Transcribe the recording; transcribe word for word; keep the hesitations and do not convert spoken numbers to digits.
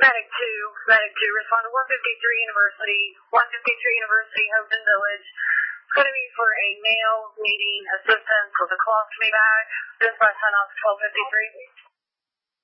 Medic two, Medic two, respond to one fifty-three University, one fifty-three University, Houston Village. It's going to be for a male needing assistance with a colostomy bag. Dispatch sign off twelve fifty-three.